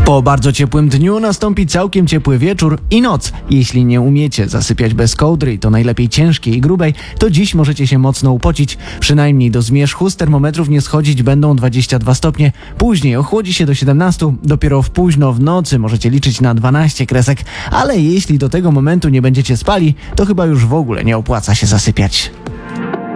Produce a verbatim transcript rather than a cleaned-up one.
Po bardzo ciepłym dniu nastąpi całkiem ciepły wieczór i noc. Jeśli nie umiecie zasypiać bez kołdry i to najlepiej ciężkiej i grubej, to dziś możecie się mocno upocić. Przynajmniej do zmierzchu z termometrów nie schodzić będą dwadzieścia dwa stopnie. Później ochłodzi się do siedemnastu. Dopiero w późno w nocy możecie liczyć na dwanaście kresek. Ale jeśli do tego momentu nie będziecie spali, to chyba już w ogóle nie opłaca się zasypiać.